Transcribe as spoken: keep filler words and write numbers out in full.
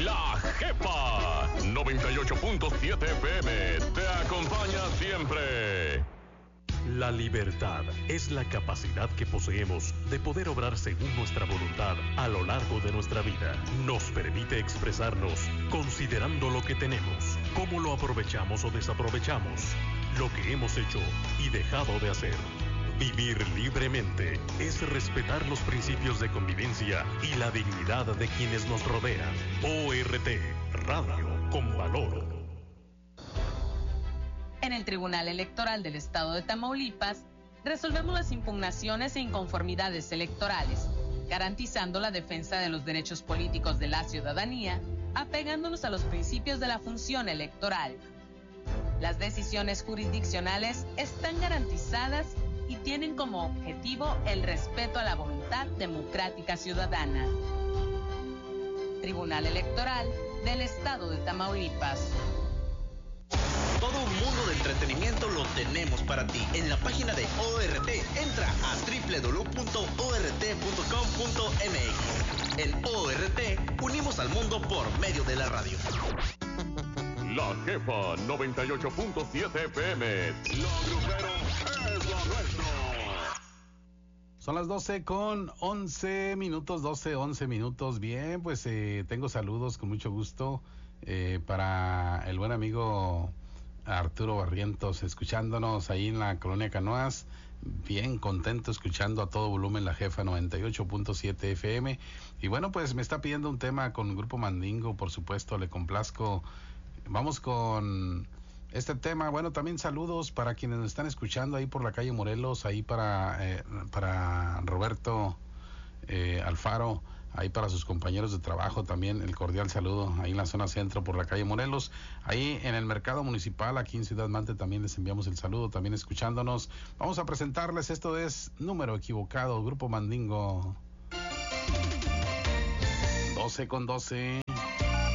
La Jefa noventa y ocho punto siete F M te acompaña siempre. La libertad es la capacidad que poseemos de poder obrar según nuestra voluntad a lo largo de nuestra vida. Nos permite expresarnos considerando lo que tenemos, cómo lo aprovechamos o desaprovechamos, lo que hemos hecho y dejado de hacer. Vivir libremente es respetar los principios de convivencia y la dignidad de quienes nos rodean. O R T, Radio con Valor. En el Tribunal Electoral del Estado de Tamaulipas, resolvemos las impugnaciones e inconformidades electorales, garantizando la defensa de los derechos políticos de la ciudadanía, apegándonos a los principios de la función electoral. Las decisiones jurisdiccionales están garantizadas y tienen como objetivo el respeto a la voluntad democrática ciudadana. Tribunal Electoral del Estado de Tamaulipas. Todo un mundo de entretenimiento lo tenemos para ti. En la página de O R T, entra a doble u doble u doble u punto o r t punto com punto m x. En O R T, unimos al mundo por medio de la radio. La Jefa noventa y ocho punto siete F M. Lo grupero es lo nuestro. Son las doce con once minutos, doce, once minutos. Bien, pues eh, tengo saludos con mucho gusto eh, para el buen amigo Arturo Barrientos, escuchándonos ahí en la Colonia Canoas. Bien contento escuchando a todo volumen La Jefa noventa y ocho punto siete F M. Y bueno, pues me está pidiendo un tema con Grupo Mandingo, por supuesto, le complazco. Vamos con este tema. Bueno, también saludos para quienes nos están escuchando ahí por la calle Morelos, ahí para, eh, para Roberto eh, Alfaro, ahí para sus compañeros de trabajo también el cordial saludo, ahí en la zona centro por la calle Morelos, ahí en el mercado municipal, aquí en Ciudad Mante también les enviamos el saludo, también escuchándonos. Vamos a presentarles, esto es Número Equivocado, Grupo Mandingo. doce con doce.